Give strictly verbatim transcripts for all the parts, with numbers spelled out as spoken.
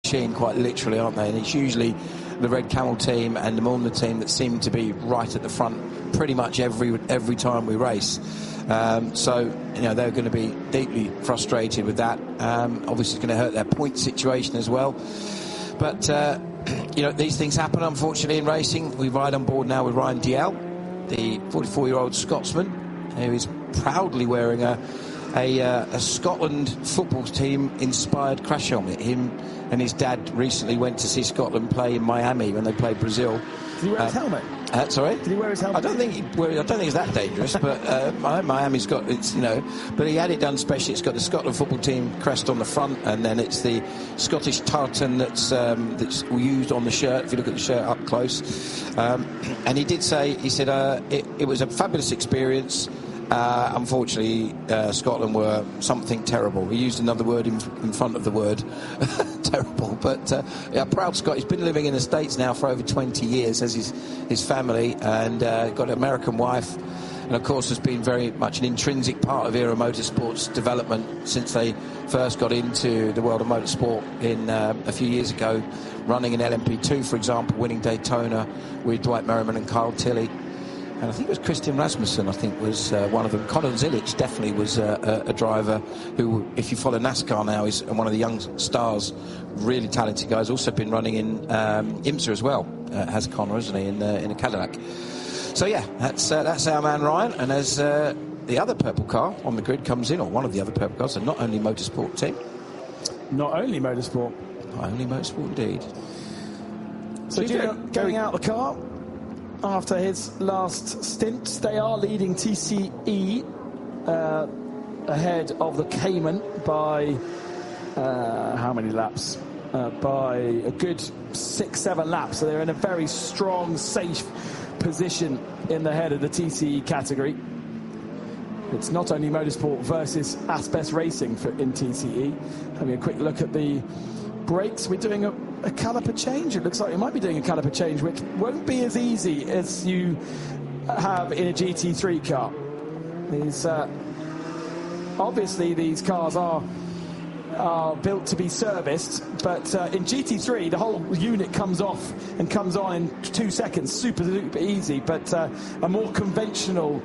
machine, quite literally, aren't they? And it's usually the Red Camel team and the Moolna team that seem to be right at the front pretty much every every time we race. Um, so, you know, they're going to be deeply frustrated with that. Um, obviously, it's going to hurt their point situation as well. But, uh, you know, these things happen, unfortunately, in racing. We ride on board now with Ryan Dalziel, the forty-four-year-old Scotsman, who is proudly wearing a, a, uh, a Scotland football team-inspired crash helmet. Him and his dad recently went to see Scotland play in Miami when they played Brazil. Did he wear uh, his helmet? Uh, sorry? Did he wear his helmet? I don't think he, well, I don't think it's that dangerous, but uh, Miami's got it's you know, but he had it done specially. It's got the Scotland football team crest on the front, and then it's the Scottish tartan that's um, that's used on the shirt. If you look at the shirt up close, um, and he did say he said uh, it, it was a fabulous experience. Uh, unfortunately, uh, Scotland were something terrible. He used another word in, in front of the word terrible. But uh, yeah, proud Scot. He's been living in the States now for over twenty years as his his family, and uh, got an American wife, and of course has been very much an intrinsic part of Era Motorsport's development since they first got into the world of motorsport in uh, a few years ago, running in L M P two, for example, winning Daytona with Dwight Merriman and Kyle Tilley. And I think it was Christian Rasmussen, I think, was uh, one of them. Conor Zilic definitely was uh, a, a driver who, if you follow NASCAR now, is one of the young stars, really talented guys. Also been running in um, IMSA as well, uh, has Conor, isn't he, in, uh, in a Cadillac. So, yeah, that's uh, that's our man Ryan. And as uh, the other purple car on the grid comes in, or one of the other purple cars, and not only Motorsport team. Not only Motorsport. Not only Motorsport, indeed. So, Gino, going out the car after his last stint, they are leading T C E uh, ahead of the Cayman by uh, how many laps? Uh, by a good six, seven laps. So they're in a very strong, safe position in the head of the T C E category. It's not only Motorsport versus Asbest Racing for in T C E. Having a quick look at the brakes, we're doing a, a caliper change. It looks like we might be doing a caliper change, which won't be as easy as you have in a G T three car. These uh, obviously these cars are are built to be serviced, but uh, in G T three the whole unit comes off and comes on in two seconds, super super easy. But uh, a more conventional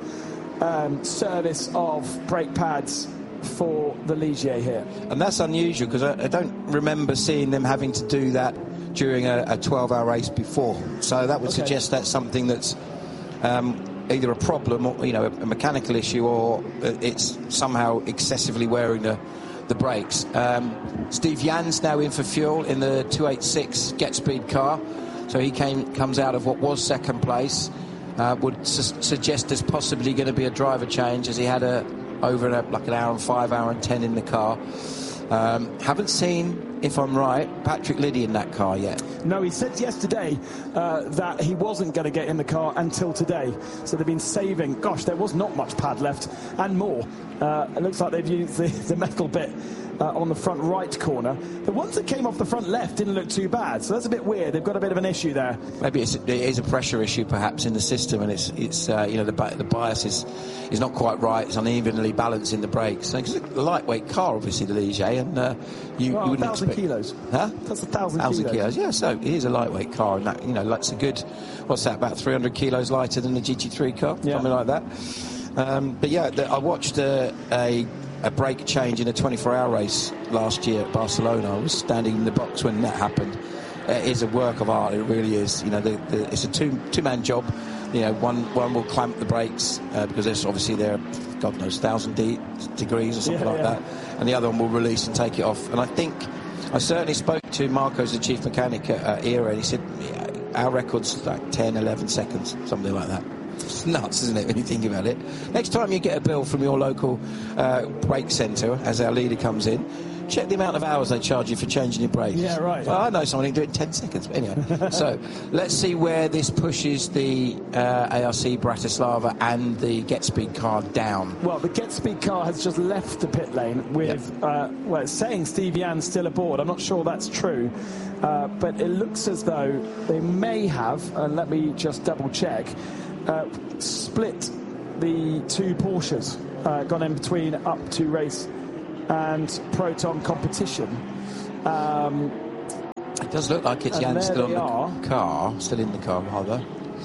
um, service of brake pads for the Ligier here. And that's unusual, because I, I don't remember seeing them having to do that during a twelve-hour race before. So that would okay. suggest that's something that's um, either a problem, or, you know, a, a mechanical issue, or it's somehow excessively wearing the, the brakes. Um, Steve Yan's now in for fuel in the two eighty-six Get Speed car. So he came comes out of what was second place. Uh, would su- suggest there's possibly going to be a driver change, as he had a over a, like an hour and five, hour and ten in the car. Um, haven't seen, if I'm right, Patrick Liddy in that car yet. No, he said yesterday uh, that he wasn't going to get in the car until today. So they've been saving. Gosh, there was not much pad left and more. Uh, it looks like they've used the, the metal bit uh, on the front right corner. The ones that came off the front left didn't look too bad. So that's a bit weird. They've got a bit of an issue there. Maybe it's, it is a pressure issue perhaps in the system, and it's it's uh, you know, the the bias is is not quite right. It's unevenly balancing the brakes. So, it's a lightweight car, obviously, the Ligier, and uh, you, well, you wouldn't thousand expect kilos. Huh? That's a thousand, thousand kilos. kilos. Yeah, so it is a lightweight car, and that, you know, that's a good. What's that? About three hundred kilos lighter than the G T three car, yeah. Something like that. Um, but yeah, the, I watched uh, a. a brake change in a twenty-four hour race last year at Barcelona. I was standing in the box when that happened. It is a work of art, it really is. You know, the, the, it's a two two man job. You know, one one will clamp the brakes uh, because there's obviously they're, God knows, thousand de- degrees or something yeah, like yeah. that, and the other one will release and take it off. And I think I certainly spoke to Marco's the chief mechanic at uh, Era, and he said yeah, our record's like ten, eleven seconds, something like that. It's nuts, isn't it, when you think about it? Next time you get a bill from your local uh, brake centre, as our leader comes in, check the amount of hours they charge you for changing your brakes. Yeah, right. Well, I know someone who can do it in ten seconds. But anyway, so let's see where this pushes the uh, A R C Bratislava and the Get Speed car down. Well, the Get Speed car has just left the pit lane with, yep. uh, well, it's saying Steve Yan's still aboard. I'm not sure that's true, uh, but it looks as though they may have, and let me just double check, Uh, split the two Porsches, uh, gone in between up to race and Proton competition. Um, does look like it's And Jan still on the are. car, still in the car rather.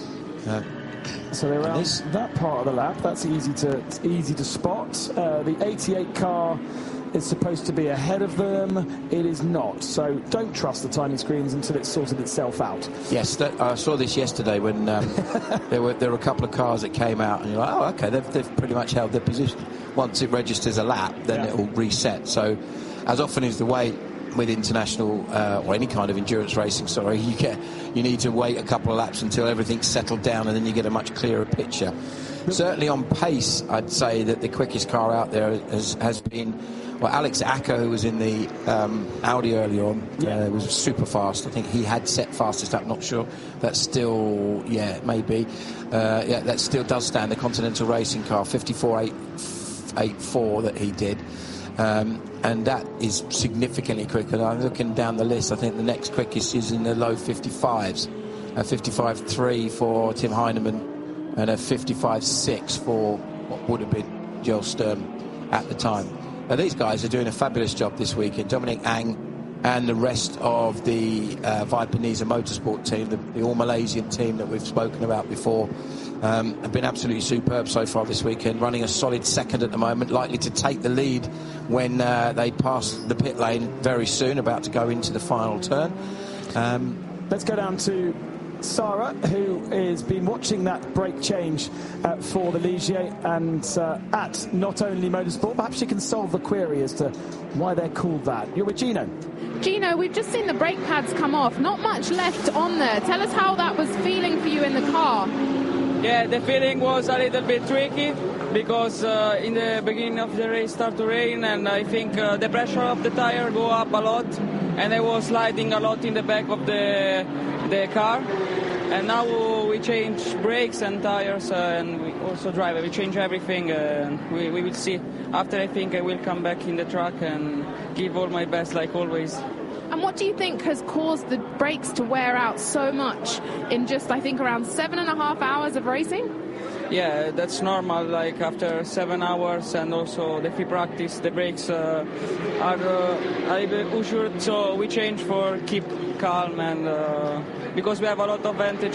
Uh, So they're around this... that part of the lap. That's easy to it's easy to spot. Uh, the eighty-eight car is supposed to be ahead of them. It is not. So don't trust the timing screens until it's sorted itself out. Yes, that, I saw this yesterday when um, there were there were a couple of cars that came out, and you're like, oh, okay, they've, they've pretty much held their position. Once it registers a lap, then yeah. it will reset. So, as often is the way with international uh, or any kind of endurance racing, sorry, you get you need to wait a couple of laps until everything's settled down, and then you get a much clearer picture. Certainly on pace, I'd say that the quickest car out there has, has been, well, Alex Acker, who was in the um, Audi earlier on, yeah. uh, was super fast. I think he had set fastest up, not sure. That's still, yeah, maybe. Uh, yeah, that still does stand, the Continental Racing car, fifty-four eight eighty-four that he did. Um, and that is significantly quicker. I'm looking down the list. I think the next quickest is in the low fifty-fives. A fifty-five three for Tim Heinemann and a fifty-five six for what would have been Joel Sturm at the time. Now, these guys are doing a fabulous job this weekend. Dominic Ang and the rest of the uh, Viper-Niza Motorsport team, the, the all-Malaysian team that we've spoken about before, um, have been absolutely superb so far this weekend, running a solid second at the moment, likely to take the lead when uh, they pass the pit lane very soon, about to go into the final turn. Um, Let's go down to Sarah, who has been watching that brake change uh, for the Ligier and uh, at Not Only Motorsport. Perhaps she can solve the query as to why they're called that. You're with Gino. Gino, we've just seen the brake pads come off. Not much left on there. Tell us how that was feeling for you in the car. Yeah, the feeling was a little bit tricky because uh, in the beginning of the race started to rain, and I think uh, the pressure of the tire go up a lot, and I was sliding a lot in the back of the the car. And now we change brakes and tires, uh, and we also drive. We change everything. Uh, we, we will see. After, I think I will come back in the track and give all my best, like always. And what do you think has caused the brakes to wear out so much in just, I think, around seven and a half hours of racing? Yeah, that's normal. Like after seven hours and also the free practice, the brakes uh, are uh, a little bit ushered. So we change for keep calm and uh, because we have a lot of advantage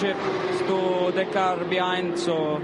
to the car behind. So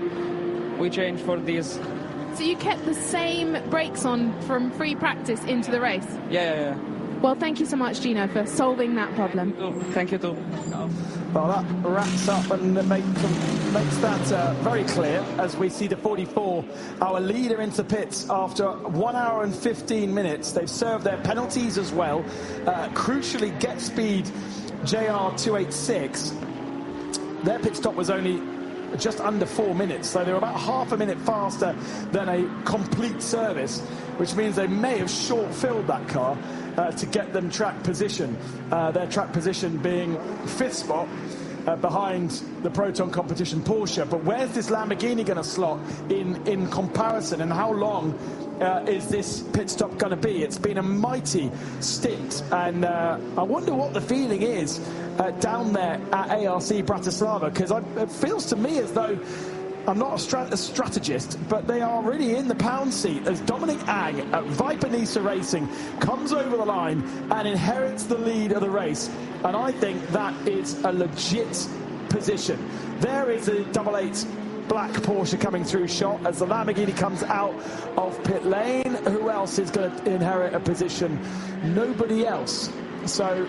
we change for this. So you kept the same brakes on from free practice into the race? Yeah, yeah, yeah. Well, thank you so much, Gino, for solving that problem. Thank you too. Well, that wraps up and makes, makes that uh, very clear as we see the forty-four, our leader into pits after one hour and fifteen minutes. They've served their penalties as well. Uh, crucially, Get Speed J R two eighty-six, their pit stop was only just under four minutes, so they were about half a minute faster than a complete service, which means they may have short-filled that car uh, to get them track position, uh, their track position being fifth spot uh, behind the Proton competition Porsche. But where's this Lamborghini going to slot in, in comparison, and how long uh, is this pit stop going to be? It's been a mighty stint, and uh, I wonder what the feeling is Uh, down there at A R C Bratislava, because it feels to me as though, I'm not a, strat a strategist, but they are really in the pound seat as Dominic Ang at Viper-Niza Racing comes over the line and inherits the lead of the race, and I think that is a legit position. There is a double eight black Porsche coming through shot as the Lamborghini comes out of pit lane. Who else is going to inherit a position? Nobody else. So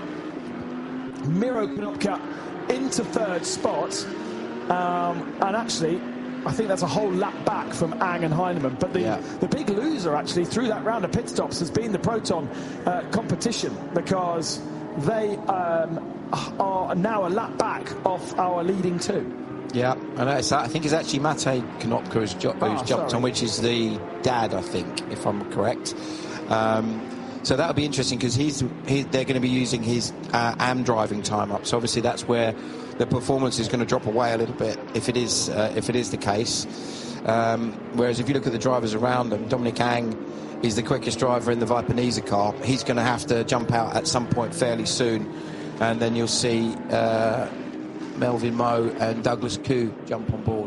Miro Konopka into third spot, um, and actually I think that's a whole lap back from Ang and Heinemann, but the, yeah. the big loser actually through that round of pit stops has been the Proton uh, competition, because they um, are now a lap back off our leading two. Yeah, and I think it's actually Matej Konopka who's, jo who's oh, jumped sorry. on, which is the dad, I think, if I'm correct. Um, So that'll be interesting, because he's he, they're going to be using his uh, A M driving time up. So obviously that's where the performance is going to drop away a little bit if it is uh, if it is the case. Um, whereas if you look at the drivers around them, Dominic Ang is the quickest driver in the Viper-Niza car. He's going to have to jump out at some point fairly soon, and then you'll see uh, Melvin Moe and Douglas Koo jump on board.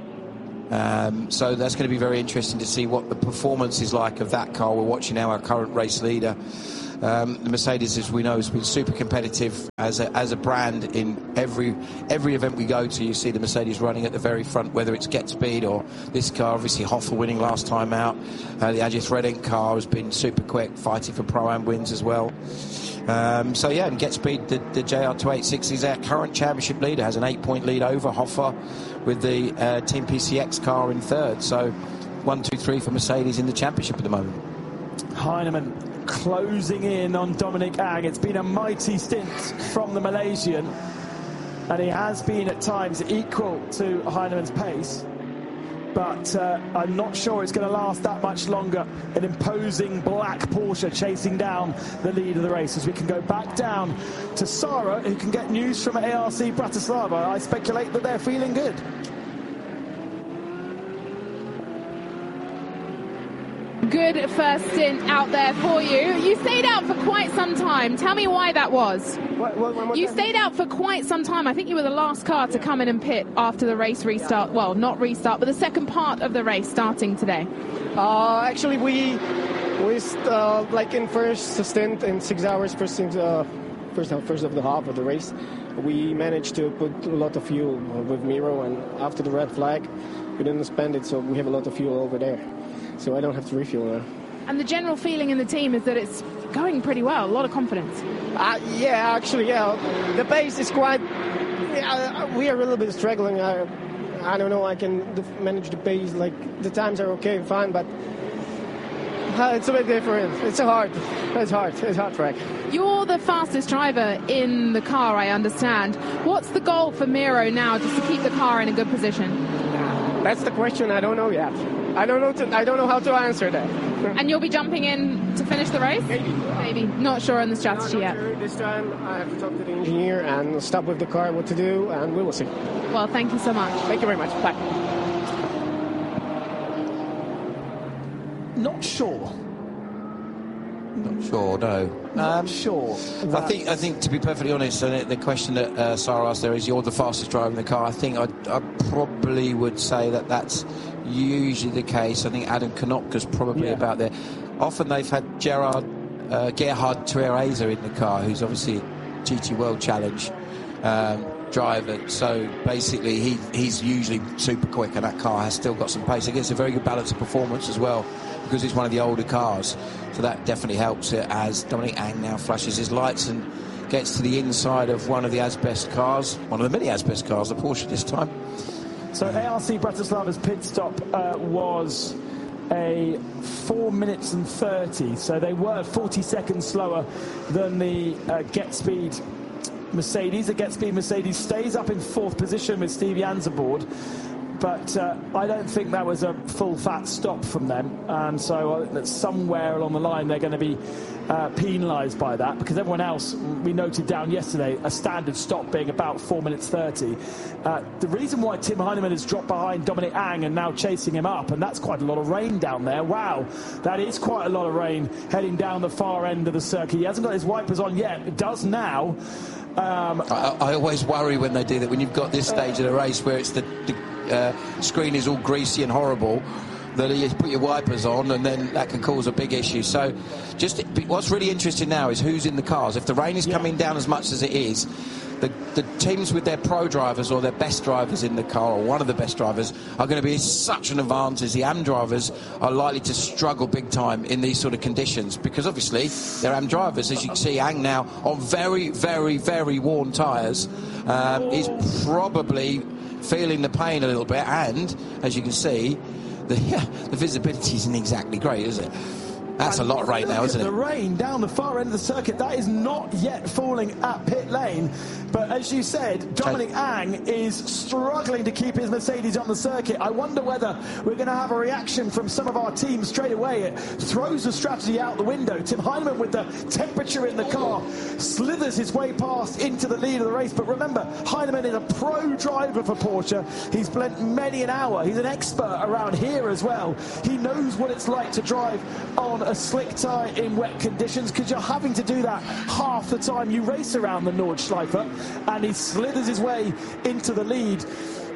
Um, so that's going to be very interesting to see what the performance is like of that car. We're watching now our current race leader, Um, the Mercedes, as we know, has been super competitive as a, as a brand in every every event we go to. You see the Mercedes running at the very front, whether it's Get Speed or this car. Obviously, Hoffa winning last time out. Uh, the Ajith Redding car has been super quick, fighting for Pro-Am wins as well. Um, so yeah, and Get Speed, the, the J R two eighty-six is our current championship leader, has an eight-point lead over Hoffa with the uh, Team P C X car in third. So one, two, three for Mercedes in the championship at the moment. Heinemann closing in on Dominic Ang. It's been a mighty stint from the Malaysian, and he has been at times equal to Heinemann's pace. But uh, I'm not sure it's going to last that much longer. An imposing black Porsche chasing down the lead of the race, as we can go back down to Sarah, who can get news from A R C Bratislava. I speculate that they're feeling good. Good first stint out there for you. You stayed out for quite some time. Tell me why that was. What, what, what, you stayed out for quite some time. I think you were the last car to come in and pit after the race restart. Well, not restart, but the second part of the race starting today. Uh, actually, we we uh, like in first stint in six hours, first things, uh, first first of the half of the race, we managed to put a lot of fuel with Miro, and after the red flag, we didn't spend it, so we have a lot of fuel over there. So I don't have to refuel now. And the general feeling in the team is that it's going pretty well, a lot of confidence. Uh, yeah, actually, yeah. The pace is quite... Yeah, we are a little bit struggling. I, I don't know, I can manage the pace. Like, the times are okay, fine, but uh, it's a bit different. It's a hard, it's hard, it's a hard track. You're the fastest driver in the car, I understand. What's the goal for Miro now, just to keep the car in a good position? That's the question I don't know yet. I don't know. To, I don't know how to answer that. And you'll be jumping in to finish the race? Maybe. Maybe. Not sure on the strategy no, yet. Sure. This time I have to talk to the engineer and stop with the car what to do, and we will see. Well, thank you so much. Thank you very much. Bye. Not sure. Not sure, no. Not um, sure. I think, I think, to be perfectly honest, and the question that uh, Sarah asked there is, you're the fastest driver in the car. I think I, I probably would say that that's usually the case. I think Adam Konopka's probably yeah. about there. Often they've had Gerard, uh, Gerhard Twereza in the car, who's obviously a G T World Challenge um, driver. So basically, he he's usually super quick, and that car has still got some pace. It gets a very good balance of performance as well, because it's one of the older cars. So that definitely helps it as Dominic Ang now flashes his lights and gets to the inside of one of the Asbest cars, one of the many Asbest cars, the Porsche this time. So A R C Bratislava's pit stop uh, was a four minutes and thirty. So they were forty seconds slower than the uh, Get Speed Mercedes. The Get Speed Mercedes stays up in fourth position with Steve Jans aboard. But uh, I don't think that was a full fat stop from them. And so I think that somewhere along the line they're going to be uh, penalised by that, because everyone else, we noted down yesterday, a standard stop being about four minutes thirty. Uh, the reason why Tim Heinemann has dropped behind Dominic Ang and now chasing him up, and that's quite a lot of rain down there. Wow, that is quite a lot of rain heading down the far end of the circuit. He hasn't got his wipers on yet. It does now. Um, I, I always worry when they do that, when you've got this stage of the race where it's the... the Uh, screen is all greasy and horrible, that you put your wipers on, and then that can cause a big issue. So just what's really interesting now is who's in the cars. If the rain is yeah. coming down as much as it is, the, the teams with their pro drivers or their best drivers in the car, or one of the best drivers, are going to be such an advantage. The A M drivers are likely to struggle big time in these sort of conditions, because obviously they're A M drivers. As you can see, Ang now on very, very, very worn tyres um, is probably feeling the pain a little bit, and as you can see, the yeah, the visibility isn't exactly great, is it? That's a lot of rain now, isn't it? The rain down the far end of the circuit, that is not yet falling at pit lane. But as you said, Dominic Ang is struggling to keep his Mercedes on the circuit. I wonder whether we're going to have a reaction from some of our teams straight away. It throws the strategy out the window. Tim Heinemann, with the temperature in the car, slithers his way past into the lead of the race. But remember, Heinemann is a pro driver for Porsche. He's spent many an hour. He's an expert around here as well. He knows what it's like to drive on a slick tyre in wet conditions, because you're having to do that half the time you race around the Nordschleife, and he slithers his way into the lead.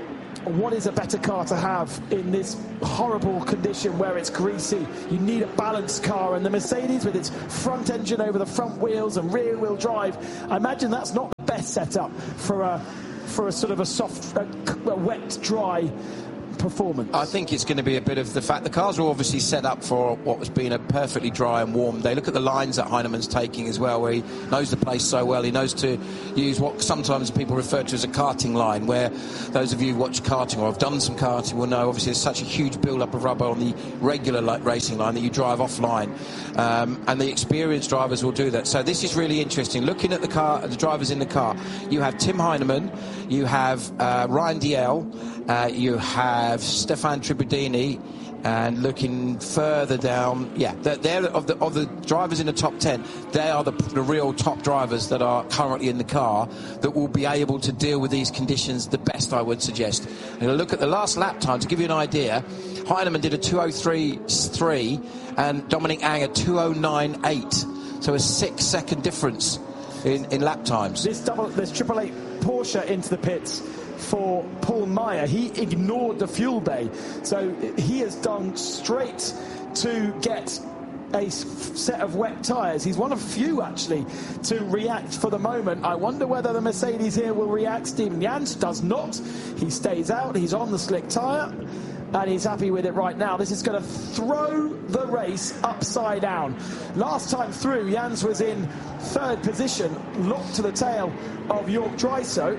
what is a better car to have in this horrible condition where it's greasy? You need a balanced car, and the Mercedes with its front engine over the front wheels and rear wheel drive, I imagine that's not the best setup for a for a sort of a soft, a, a wet, dry performance. I think it's going to be a bit of the fact the cars are obviously set up for what has been a perfectly dry and warm day. Look at the lines that Heineman's taking as well, where he knows the place so well. He knows to use what sometimes people refer to as a karting line, where those of you who watch karting or have done some karting will know obviously there's such a huge build-up of rubber on the regular racing line that you drive offline, um, and the experienced drivers will do that. So this is really interesting. Looking at the car, the drivers in the car, you have Tim Heineman, you have uh, Ryan Dalziel, uh, you have Stefan Tribudini, and looking further down, yeah, they're, they're of the of the drivers in the top ten. They are the, the real top drivers that are currently in the car that will be able to deal with these conditions the best, I would suggest. And look at the last lap time to give you an idea. Heineman did a two oh three point three and Dominic Ang a two oh nine point eight, so a six second difference in, in lap times. This double, this Triple Eight Porsche into the pits for Paul Meyer. He ignored the fuel bay, so he has done straight to get a set of wet tyres. He's one of few actually to react for the moment. I wonder whether the Mercedes here will react. Stephen Jans does not. He stays out. He's on the slick tyre and he's happy with it right now. This is going to throw the race upside down. Last time through, Jans was in third position, locked to the tail of York Dryso.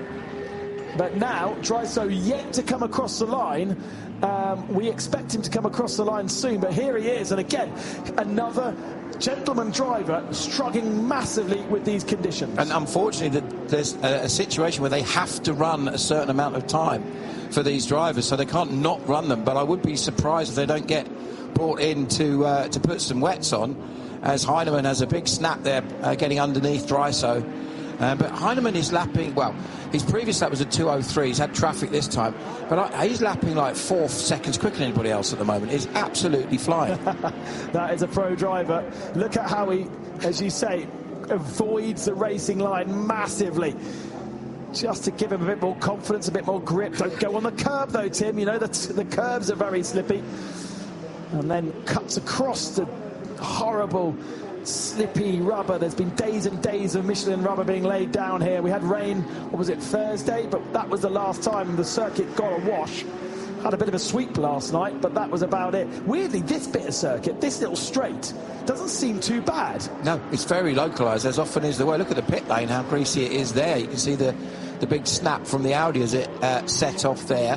But now, Dryso yet to come across the line. Um, we expect him to come across the line soon, but here he is. And again, another gentleman driver struggling massively with these conditions. And unfortunately, there's a, a situation where they have to run a certain amount of time for these drivers, so they can't not run them. But I would be surprised if they don't get brought in to, uh, to put some wets on, as Heineman has a big snap there, uh, getting underneath Dryso. Uh, but Heineman is lapping, well, his previous lap was a two oh three. He's had traffic this time. But I, he's lapping like four seconds quicker than anybody else at the moment. He's absolutely flying. That is a pro driver. Look at how he, as you say, avoids the racing line massively. Just to give him a bit more confidence, a bit more grip. Don't go on the curb, though, Tim. You know, the, the curbs are very slippy. And then cuts across the horrible slippy rubber. There's been days and days of Michelin rubber being laid down here. We had rain, what was it, Thursday? But that was the last time the circuit got a wash. Had a bit of a sweep last night, but that was about it. Weirdly, this bit of circuit, this little straight, doesn't seem too bad. No, it's very localised, as often is the way. Look at the pit lane, how greasy it is there. You can see the, the big snap from the Audi as it uh, set off there.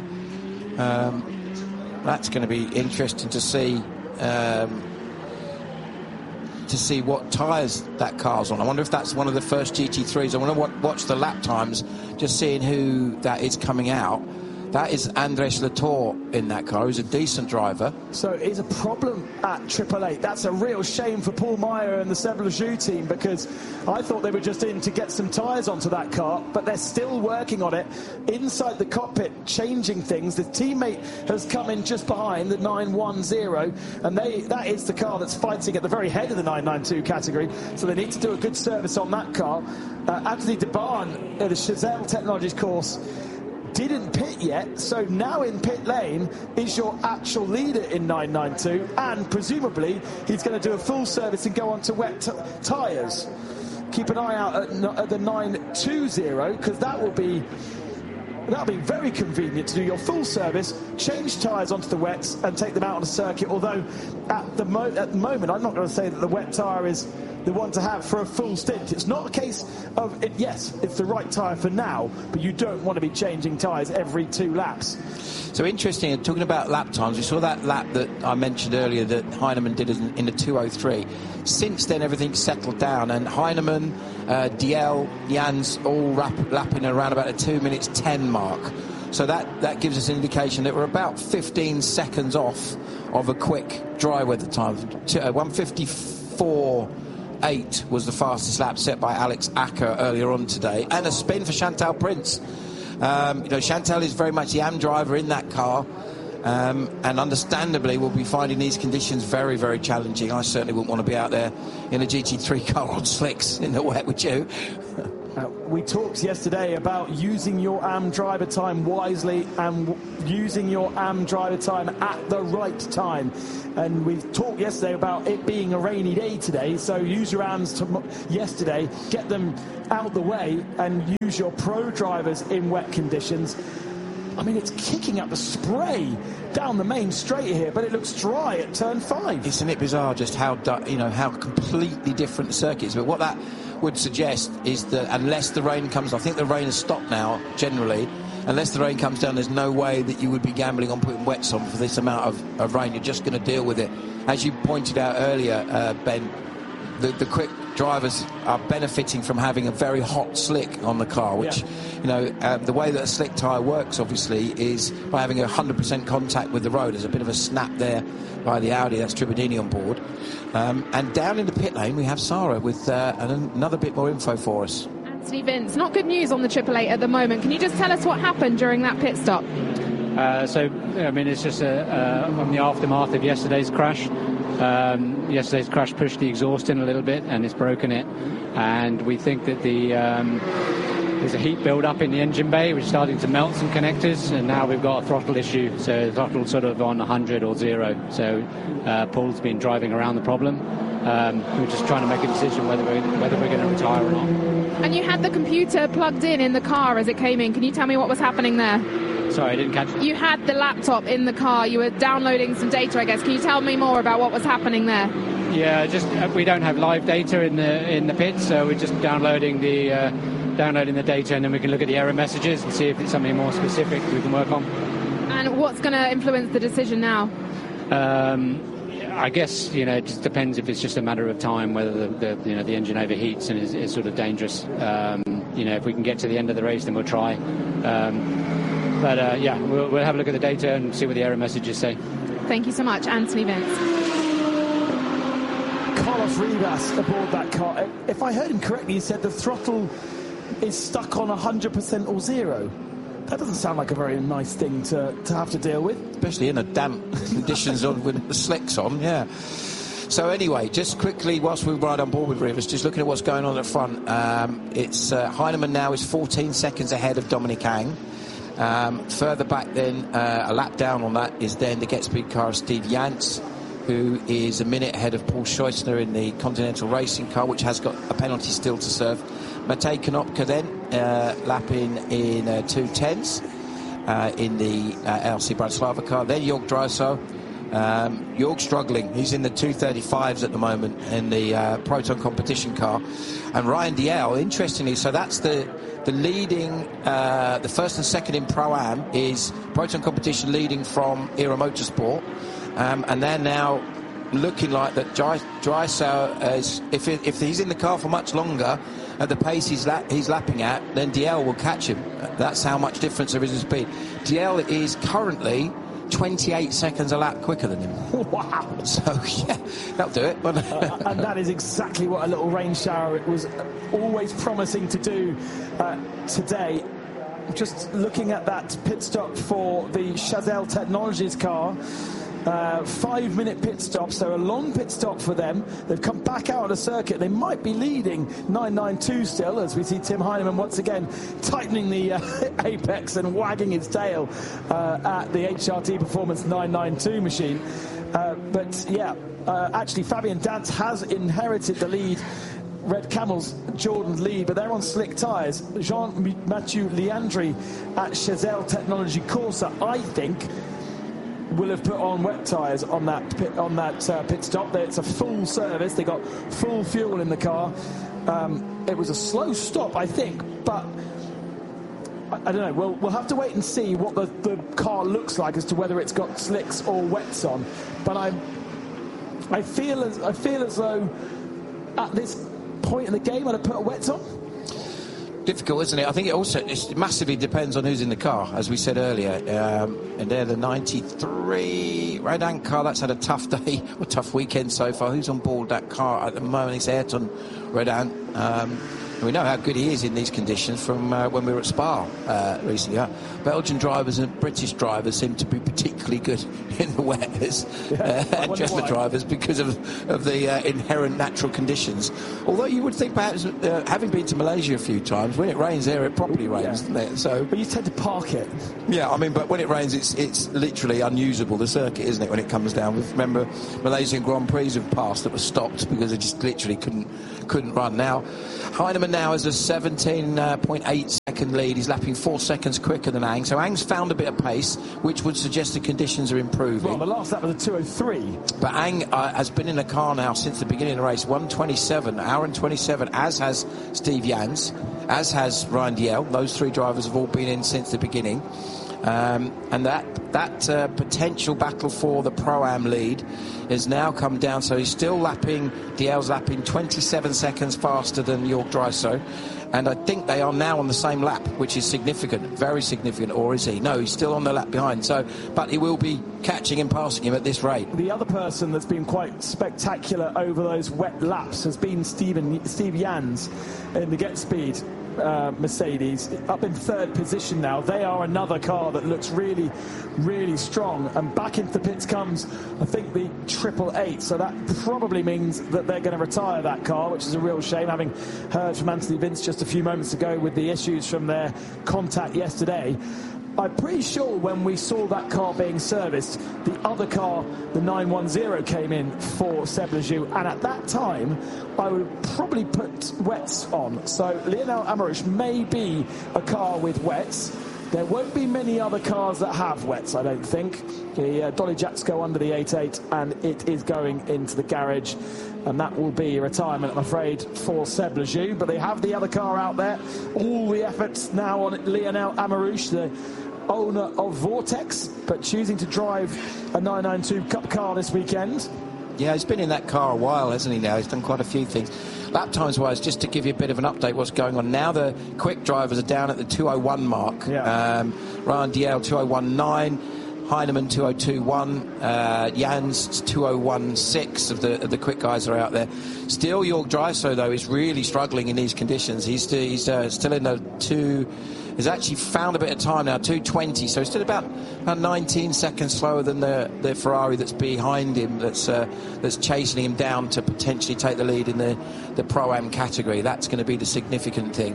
Um, that's going to be interesting to see. Um, to see what tyres that car's on. I wonder if that's one of the first G T threes. I want to watch the lap times, just seeing who that is coming out. That is Andres Latour in that car, who's a decent driver. So it's a problem at Triple Eight. That's a real shame for Paul Meyer and the Seb Lejeune team, because I thought they were just in to get some tyres onto that car, but they're still working on it inside the cockpit, changing things. The teammate has come in just behind the nine one zero, and they that is the car that's fighting at the very head of the nine nine two category, so they need to do a good service on that car. Uh, Anthony DeBarn at the Chazelle Technologies course didn't pit yet, so now in pit lane is your actual leader in nine nine two, and presumably he's going to do a full service and go on to wet t- tyres. Keep an eye out at, at the nine two zero, because that will be that'll be very convenient to do your full service, change tyres onto the wets and take them out on the circuit, although at the, mo- at the moment I'm not going to say that the wet tyre is the one to have for a full stint. It's not a case of, it, yes, it's the right tyre for now, but you don't want to be changing tyres every two laps. So interesting, talking about lap times, we saw that lap that I mentioned earlier that Heineman did in, in the two oh three. Since then, everything's settled down, and Heineman, uh, Dalziel, Jans all rap, lapping around about a two minutes ten mark. So that, that gives us an indication that we're about fifteen seconds off of a quick dry weather time. one fifty-four eight was the fastest lap set by Alex Acker earlier on today, and a spin for Chantal Prince. Um, you know, Chantal is very much the A M driver in that car, um, and understandably will be finding these conditions very, very challenging. I certainly wouldn't want to be out there in a G T three car on slicks in the wet, would you? Uh, we talked yesterday about using your A M driver time wisely and w- using your A M driver time at the right time. And we talked yesterday about it being a rainy day today, so use your A Ms to yesterday, get them out the way, and use your pro drivers in wet conditions. I mean, it's kicking up the spray down the main straight here, but it looks dry at turn five. Isn't it bizarre just how, you know, how completely different the circuit is? But what that would suggest is that unless the rain comes, I think the rain has stopped now generally, unless the rain comes down, there's no way that you would be gambling on putting wets on for this amount of, of rain. You're just going to deal with it. As you pointed out earlier, uh, Ben, the, the quick drivers are benefiting from having a very hot slick on the car, which, yeah. you know, uh, the way that a slick tyre works, obviously, is by having a one hundred percent contact with the road. There's a bit of a snap there by the Audi. That's Tribadini on board. Um, and down in the pit lane, we have Sarah with uh, another bit more info for us. Anthony Vince, not good news on the Triple Eight at the moment. Can you just tell us what happened during that pit stop? Uh, so, I mean, it's just a, uh, on the aftermath of yesterday's crash. Um, yesterday's crash pushed the exhaust in a little bit and it's broken it. And we think that the um, there's a heat build up in the engine bay, which is starting to melt some connectors, and now we've got a throttle issue. So the throttle's sort of on one hundred or zero. So uh, Paul's been driving around the problem. Um, we're just trying to make a decision whether we're, whether we're going to retire or not. And you had the computer plugged in in the car as it came in. Can you tell me what was happening there? Sorry, I didn't catch it. You had the laptop in the car. You were downloading some data, I guess. Can you tell me more about what was happening there? Yeah, just uh, we don't have live data in the in the pits, so we're just downloading the uh, downloading the data, and then we can look at the error messages and see if it's something more specific we can work on. And what's going to influence the decision now? Um, I guess, you know, it just depends if it's just a matter of time whether the, the you know the engine overheats and is, is sort of dangerous. Um, you know, if we can get to the end of the race, then we'll try. Um, But, uh, yeah, we'll, we'll have a look at the data and see what the error messages say. Thank you so much, Anthony Vince. Carlos Rivas aboard that car. If I heard him correctly, he said the throttle is stuck on one hundred percent or zero. That doesn't sound like a very nice thing to, to have to deal with. Especially in a damp conditions on with the slicks on, yeah. So anyway, just quickly, whilst we ride on board with Rivas, just looking at what's going on at the front. Um, it's uh, Heinemann now is fourteen seconds ahead of Dominic Ang. Um, further back then, uh, a lap down on that is then the Get Speed car of Steve Yance, who is a minute ahead of Paul Scheusner in the Continental Racing car, which has got a penalty still to serve. Matej Konopka then uh, lapping in uh, two tenths uh, in the uh, L C Bratislava car. Then Jörg Dreyso. Um, Jörg struggling. He's in the two thirty-fives at the moment in the uh, Proton competition car. And Ryan Diel, interestingly, so that's the the leading, uh, the first and second in Pro-Am is Proton competition leading from Era Motorsport. Um, and they're now looking like that Dreyso, is, if, it, if he's in the car for much longer, at the pace he's, lap, he's lapping at, then Diel will catch him. That's how much difference there is in speed. Diel is currently twenty-eight seconds a lap quicker than him. Wow. So, yeah, that'll do it. uh, and that is exactly what a little rain shower it was always promising to do uh, today. Just looking at that pit stop for the Chazelle Technologies car. Uh, five minute pit stop, so a long pit stop for them. They've come back out of the circuit. They might be leading nine ninety-two still, as we see Tim Heinemann once again tightening the uh, apex and wagging his tail uh, at the H R T Performance nine ninety-two machine. Uh, but yeah, uh, actually Fabian Dance has inherited the lead. Red Camel's Jordan's lead, but they're on slick tyres. Jean-Mathieu Leandri at Chazelle Technology Corsa, I think, will have put on wet tyres on that pit, on that uh, pit stop. It's a full service. They got full fuel in the car. Um, it was a slow stop, I think, but I, I don't know. We'll, we'll have to wait and see what the, the car looks like as to whether it's got slicks or wets on. But I, I feel as I feel as though at this point in the game, I'd have put a wets on. Difficult, isn't it? I think it also it massively depends on who's in the car, as we said earlier. Um, and they're the ninety-three Red Ant car. That's had a tough day, a tough weekend so far. Who's on board that car at the moment? It's Ayrton Red Ant. Um, We know how good he is in these conditions from uh, when we were at Spa uh, recently. Uh, Belgian drivers and British drivers seem to be particularly good in the wet as, yeah, uh, and Dressler drivers because of, of the uh, inherent natural conditions. Although you would think perhaps, uh, having been to Malaysia a few times, when it rains there, it properly rains, yeah. doesn't it? So, but you tend to park it. Yeah, I mean, but when it rains, it's it's literally unusable, the circuit, isn't it, when it comes down? We remember Malaysian Grand Prix have passed that were stopped because they just literally couldn't couldn't run. Now, Heinemann now has a seventeen point eight second lead. He's lapping four seconds quicker than Ang. So Ang's found a bit of pace, which would suggest the conditions are improving. Well, the last lap was a two oh three. But Ang uh, has been in the car now since the beginning of the race. one twenty-seven, hour and twenty-seven, as has Steve Jans, as has Ryan Diel. Those three drivers have all been in since the beginning. Um, and that that uh, potential battle for the Pro-Am lead has now come down. So he's still lapping, Diel's lapping twenty-seven seconds faster than York Dryso. And I think they are now on the same lap, which is significant, very significant. Or is he? No, he's still on the lap behind. So, but he will be catching and passing him at this rate. The other person that's been quite spectacular over those wet laps has been Steven, Steve Jans in the Get Speed Uh, Mercedes, up in third position now. They are another car that looks really, really strong. And back into the pits comes, I think, the triple eight. So that probably means that they're going to retire that car, which is a real shame, having heard from Anthony Vince just a few moments ago with the issues from their contact yesterday. I'm pretty sure when we saw that car being serviced, the other car, the nine one zero, came in for Seb Lejeune, and at that time I would probably put wets on. So Lionel Amarouche may be a car with wets. There won't be many other cars that have wets, I don't think. The uh, Dolly Jacks go under the eight eight, and it is going into the garage, and that will be a retirement, I'm afraid, for Seb Lejeune. But they have the other car out there. All the efforts now on Lionel Amarouche, the owner of Vortex, but choosing to drive a nine ninety-two Cup car this weekend. Yeah, he's been in that car a while, hasn't he now? He's done quite a few things. Lap times wise, just to give you a bit of an update what's going on now, the quick drivers are down at the two oh one mark. Yeah. Um, Ryan Diel two oh one nine, Heinemann two oh two one, uh, Jans two oh one six of the of the quick guys are out there. Still, York Dryso though is really struggling in these conditions. He's still, he's uh, still in the two. He's actually found a bit of time now, two twenty, so he's still about, about nineteen seconds slower than the, the Ferrari that's behind him, that's uh, that's chasing him down to potentially take the lead in the, the Pro-Am category. That's going to be the significant thing.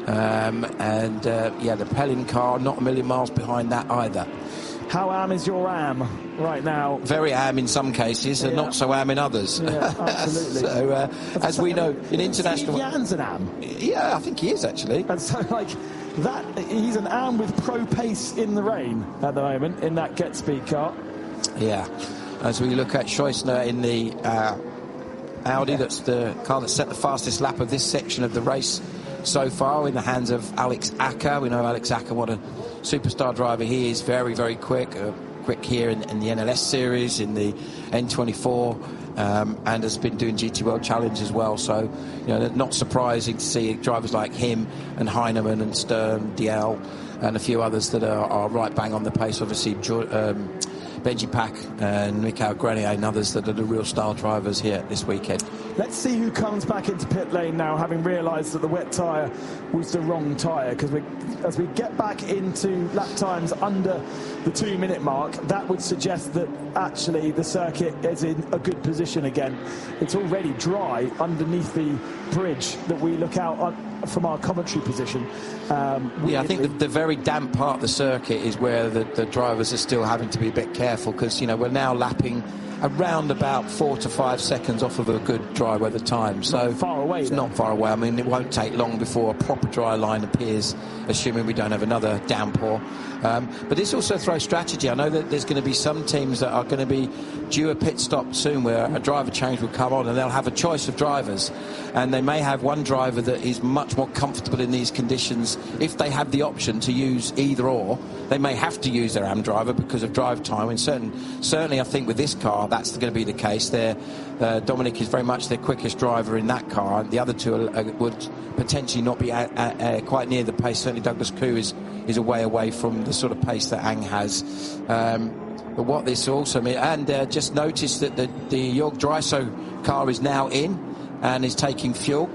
Um, and, uh, yeah, the Pellin car, not a million miles behind that either. How am is your am right now? Very am in some cases, and yeah. not so am in others. Yeah, absolutely. so, uh, as we know, in international... Steve Jans an am? Yeah, I think he is, actually. And so, like... That he's an am with pro pace in the rain at the moment in that Get Speed car. Yeah, as we look at Scheusner in the uh, Audi, yeah. That's the car that set the fastest lap of this section of the race so far, in the hands of Alex Acker. We know Alex Acker, what a superstar driver he is, very, very quick. Uh, quick here in, in the N L S series, in the N twenty-four, um, and has been doing G T World Challenge as well. So, you know, not surprising to see drivers like him and Heinemann and Stern, Diel, and a few others that are, are right bang on the pace. Obviously, um, Benji Pack and Michael Grenier and others that are the real star drivers here this weekend. Let's see who comes back into pit lane now, having realised that the wet tyre was the wrong tyre, because we, as we get back into lap times under the two-minute mark, that would suggest that actually the circuit is in a good position again. It's already dry underneath the bridge that we look out on from our commentary position. Um, yeah, I think the, the very damp part of the circuit is where the, the drivers are still having to be a bit careful, because, you know, we're now lapping around about four to five seconds off of a good dry weather time. So not far away. It's then. not far away. I mean, it won't take long before a proper dry line appears, assuming we don't have another downpour. Um, but this also throws strategy. I know that there's going to be some teams that are going to be due a pit stop soon, where a driver change will come on, and they'll have a choice of drivers, and they may have one driver that is much more comfortable in these conditions. If they have the option to use either or, they may have to use their A M driver because of drive time. And certain, certainly I think with this car that's going to be the case. There, uh, Dominic is very much their quickest driver in that car, and the other two are, uh, would potentially not be at, at, uh, quite near the pace. Certainly Douglas Koo is, is a way away from the sort of pace that Ang has. Um, but what this also means, and uh, just notice that the, the York Dryso car is now in and is taking fuel.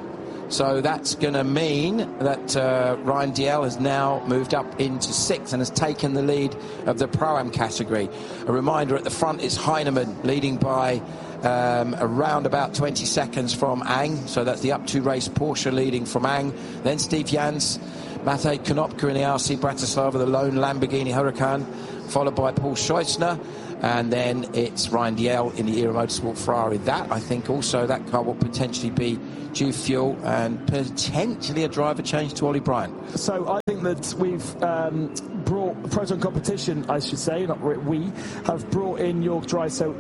So that's going to mean that uh, Ryan Dalziel has now moved up into sixth and has taken the lead of the Pro-Am category. A reminder, at the front is Heinemann leading by um, around about twenty seconds from Ang. So that's the up to race Porsche leading from Ang. Then Steve Jans, Matej Konopka in the R C Bratislava, the lone Lamborghini Huracan, followed by Paul Scheusner. And then it's Ryan Dalziel in the Era Motorsport Ferrari. That, I think, also, that car will potentially be due fuel and potentially a driver change to Ollie Bryant. So I think that we've um, brought Proton Competition, I should say, not we, have brought in Jörg Dreiso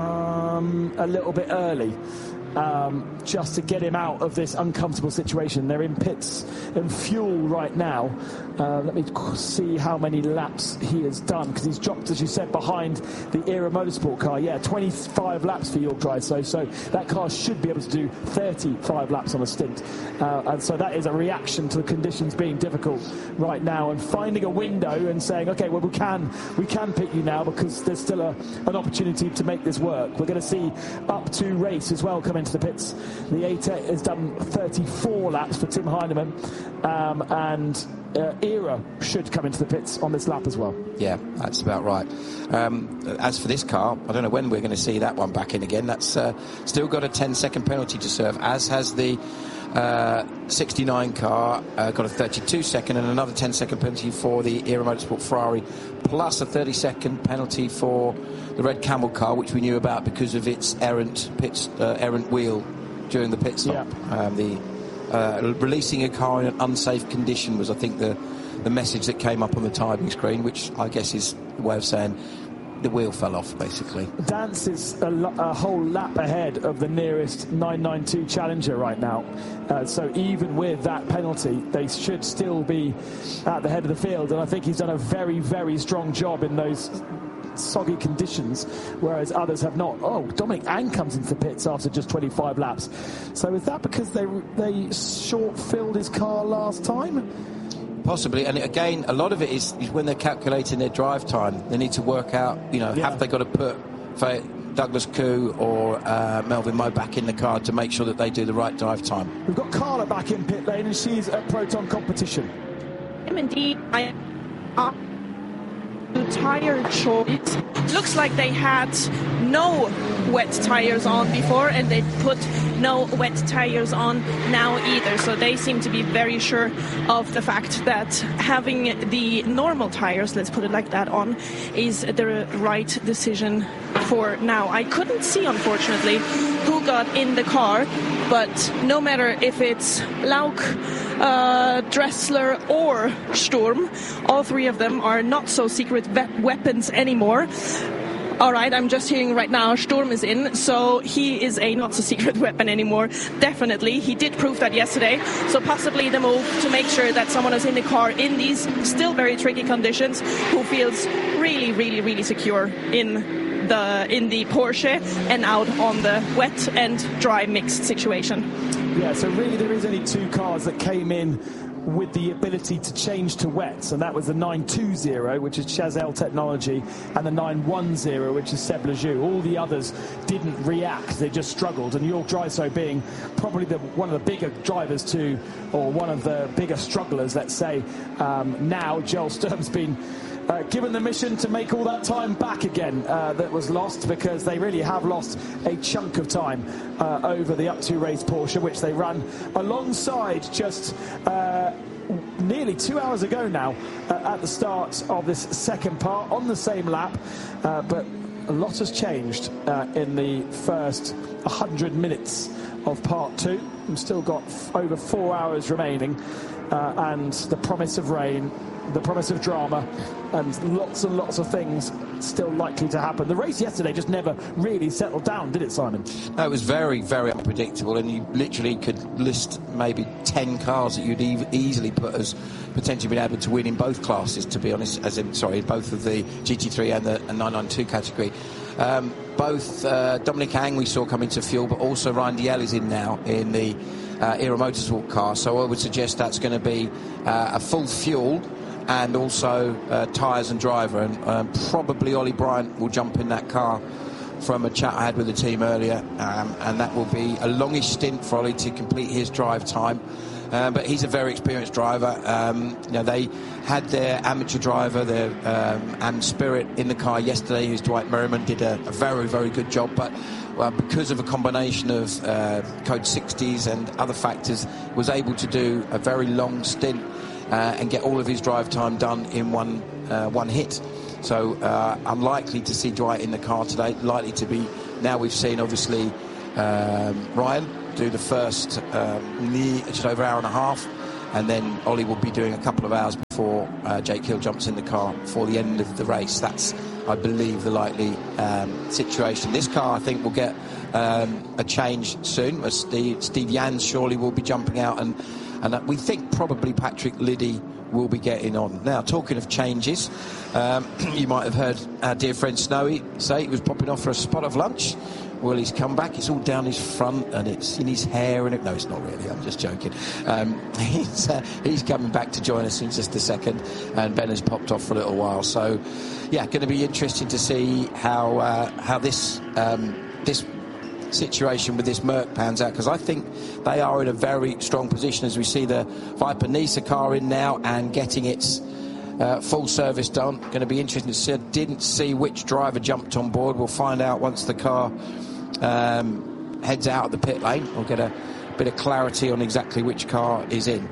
um, a little bit early. Um, just to get him out of this uncomfortable situation. They're in pits and fuel right now. Uh, let me see how many laps he has done, because he's dropped, as you said, behind the Era Motorsport car. Yeah, twenty-five laps for Jörg Dreiso, so that car should be able to do thirty-five laps on a stint. Uh, and so that is a reaction to the conditions being difficult right now, and finding a window and saying, okay, well, we can we can pit you now because there's still a, an opportunity to make this work. We're going to see up to race as well come into the pits. The A T E C has done thirty-four laps for Tim Heinemann, um, and uh, Era should come into the pits on this lap as well. Yeah, that's about right. Um, as for this car, I don't know when we're going to see that one back in again. That's uh, still got a ten second penalty to serve, as has the uh, sixty-nine car, uh, got a thirty-two second and another ten second penalty for the Era Motorsport Ferrari, plus a thirty second penalty for the Red Camel car, which we knew about because of its errant pit, uh, errant wheel during the pit stop. Yeah. Um, the uh, releasing a car in an unsafe condition was, I think, the the message that came up on the timing screen, which I guess is a way of saying the wheel fell off, basically. Dance is a, a whole lap ahead of the nearest nine ninety-two Challenger right now. Uh, so even with that penalty, they should still be at the head of the field. And I think he's done a very, very strong job in those soggy conditions, whereas others have not. Oh, Dominic Ang comes into the pits after just twenty-five laps. So is that because they they short-filled his car last time? Possibly, and again, a lot of it is, is when they're calculating their drive time. They need to work out, you know, yeah. have they got to put for Douglas Koo or uh, Melvin Moe back in the car to make sure that they do the right drive time. We've got Carla back in pit lane, and she's at Proton Competition. Indeed, I uh, tire choice. Looks like they had no wet tires on before, and they put no wet tires on now either. So they seem to be very sure of the fact that having the normal tires, let's put it like that, on is the right decision for now. I couldn't see, unfortunately, who got in the car, but no matter if it's Lauk, uh, Dressler or Sturm, all three of them are not so secret ve- weapons anymore. All right, I'm just hearing right now Sturm is in, so he is a not-so-secret weapon anymore, definitely. He did prove that yesterday, so possibly the move to make sure that someone is in the car in these still very tricky conditions, who feels really, really, really secure in the in the Porsche and out on the wet and dry mixed situation. Yeah, so really there is only two cars that came in with the ability to change to wets, and that was the nine twenty, which is Chazelle Technology, and the nine ten, which is Seb Lejeune. All the others didn't react, they just struggled, and Jörg Dreiso being probably the, one of the bigger drivers too, or one of the bigger strugglers, let's say. Um, now Joel Sturm's been Uh, given the mission to make all that time back again uh, that was lost, because they really have lost a chunk of time uh, over the up to race Porsche, which they ran alongside just uh, nearly two hours ago now uh, at the start of this second part on the same lap, uh, but a lot has changed uh, in the first one hundred minutes of part two. We've still got f- over four hours remaining, uh, and the promise of rain, the promise of drama, and lots and lots of things still likely to happen. The race yesterday just never really settled down, did it, Simon? No, it was very, very unpredictable, and you literally could list maybe ten cars that you'd e- easily put as potentially being able to win in both classes, to be honest, as in, sorry, both of the G T three and the and nine ninety-two category. Um, both uh, Dominic Ang we saw come into fuel, but also Ryan Dalziel is in now in the uh, Era Motorsport car, so I would suggest that's going to be uh, a full fuel and also uh, tyres and driver, and um, probably Ollie Bryant will jump in that car from a chat I had with the team earlier, um, and that will be a longish stint for Ollie to complete his drive time. Um, but he's a very experienced driver. Um, you know, they had their amateur driver, their um, Am Spirit, in the car yesterday, who's Dwight Merriman, did a, a very, very good job. But well, because of a combination of uh, code sixties and other factors, was able to do a very long stint uh, and get all of his drive time done in one uh, one hit. So uh, unlikely to see Dwight in the car today. Likely to be, now we've seen obviously um, Ryan do the first um, near, just over an hour and a half, and then Ollie will be doing a couple of hours before uh, Jake Hill jumps in the car for the end of the race. That's, I believe, the likely um, situation. This car, I think, will get um, a change soon. As Steve, Steve Jans surely will be jumping out, and, and we think probably Patrick Liddy will be getting on. Now, talking of changes, um, you might have heard our dear friend Snowy say he was popping off for a spot of lunch. Well, he's come back. It's all down his front and it's in his hair. And it, no, it's not really. I'm just joking. Um, he's, uh, he's coming back to join us in just a second. And Ben has popped off for a little while. So, yeah, going to be interesting to see how uh, how this um, this situation with this Merc pans out, because I think they are in a very strong position as we see the Viper Nisa car in now and getting its Uh, full service done. Going to be interesting to see. I didn't see which driver jumped on board. We'll find out once the car um, heads out of the pit lane. We'll get a bit of clarity on exactly which car is in.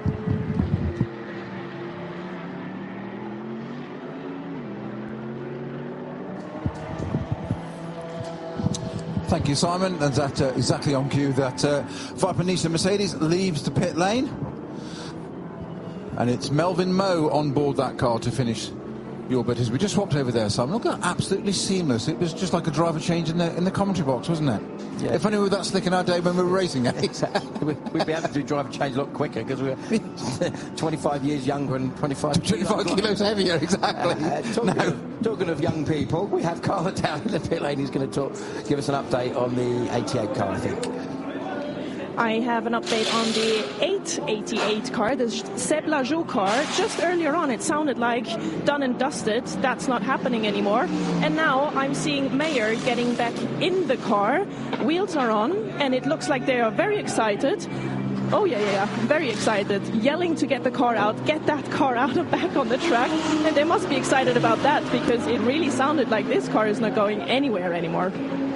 Thank you, Simon. And that uh, exactly on cue that uh, Viper Nisa Mercedes leaves the pit lane. And it's Melvin Moe on board that car to finish your bit. As we just swapped over there, Simon. Look at that, absolutely seamless. It was just like a driver change in the in the commentary box, wasn't it? Yeah. If only we were that slick in our day when we were racing, eh? Exactly. We'd be able to do driver change a lot quicker because we were twenty-five years younger and twenty-five, twenty-five kilos heavier, exactly. Uh, talking, no. of, talking of young people, we have Carla down in the pit lane who's going to talk, give us an update on the eighty-eight car, I think. I have an update on the eight eighty-eight car, the Seb Lajou car. Just earlier on, it sounded like done and dusted. That's not happening anymore. And now I'm seeing Mayer getting back in the car. Wheels are on, and it looks like they are very excited. Oh, yeah, yeah, yeah, very excited. Yelling to get the car out, get that car out of back on the track. And they must be excited about that, because it really sounded like this car is not going anywhere anymore.